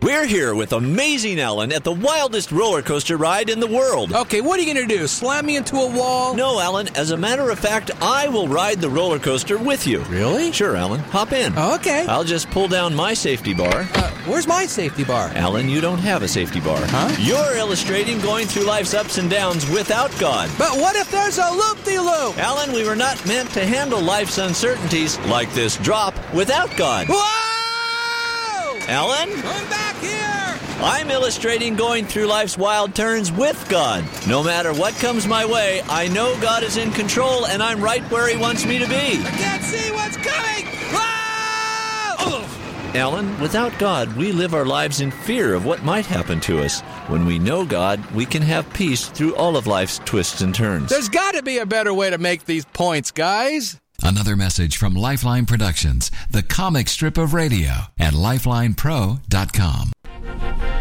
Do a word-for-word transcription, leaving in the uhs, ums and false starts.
We're here with Amazing Alan at the wildest roller coaster ride in the world. Okay, what are you going to do? Slam me into a wall? No, Alan. As a matter of fact, I will ride the roller coaster with you. Really? Sure, Alan. Hop in. Oh, okay. I'll just pull down my safety bar. Uh, where's my safety bar? Alan, you don't have a safety bar. Huh? You're illustrating going through life's ups and downs without God. But what if there's a loop-de-loop? Alan, we were not meant to handle life's uncertainties like this drop without God. Whoa! Alan? Come back here! I'm illustrating going through life's wild turns with God. No matter what comes my way, I know God is in control and I'm right where He wants me to be. I can't see what's coming! Whoa! Alan, without God, we live our lives in fear of what might happen to us. When we know God, we can have peace through all of life's twists and turns. There's got to be a better way to make these points, guys. Another message from Lifeline Productions, the comic strip of radio, at lifeline pro dot com.